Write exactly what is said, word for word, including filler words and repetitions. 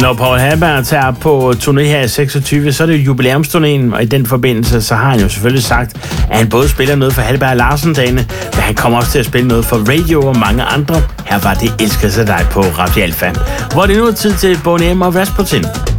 Når Paul Hallberg tager på turné her i seksogtyve, så er det jo jubilæumsturnéen, og i den forbindelse, så har han jo selvfølgelig sagt, at han både spiller noget for Hallberg Larsen-dagene, men han kommer også til at spille noget for Radio og mange andre. Her var det Elsker sig dig på Radio Alfa, hvor det nu er tid til Boney M og Rasputin.